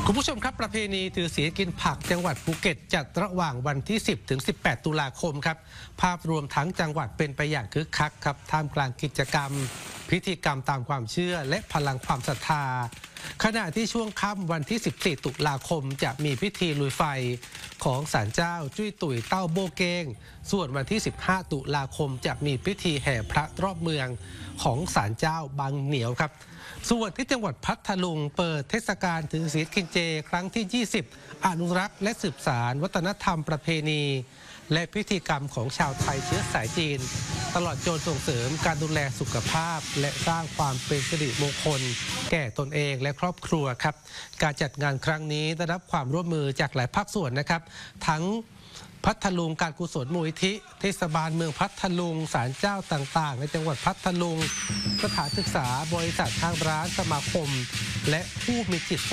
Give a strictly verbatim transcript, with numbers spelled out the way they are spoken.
คุณผู้ชมครับประเพณีถือศีลกินผักจังหวัดภูเก็ตจัดระหว่างวันที่ สิบ ถึง สิบแปด ตุลาคมครับภาพรวมทั้งจังหวัดเป็นไปอย่างคึกคักครับท่ามกลางกิจกรรม พิธีกรรมตามความเชื่อและพลังความศรัทธาขณะที่ช่วงค่ำวันที่ สิบสี่ ตุลาคมจะมีพิธีลุยไฟของศาลเจ้าจุ้ยตุ๋ยเต้าโบเกงส่วนวันที่ สิบห้า ตุลาคมจะมีพิธีแห่พระรอบเมืองของศาลเจ้าบางเหนียวครับส่วนที่จังหวัดพัทลุงเปิดเทศกาลถือศีลกินเจครั้งที่ ยี่สิบ อนุรักษ์และสืบสานวัฒนธรรมประเพณีและพิธีกรรมของชาวไทยเชื้อสายจีนตลอดจนส่งเสริมการดูแลสุขภาพและสร้างความเป็นสิริมงคลแก่ตนเองและครอบครัวครับการจัดงานครั้งนี้ได้รับความร่วมมือจากหลายภาคส่วนนะครับทั้งพัทลุงการกุศลมูลนิธิเทศบาลเมืองพัทลุงศาลเจ้าต่างๆในจังหวัดพัทลุงสถานศึกษาบริษัททางร้านสมาคมและผู้มีจิต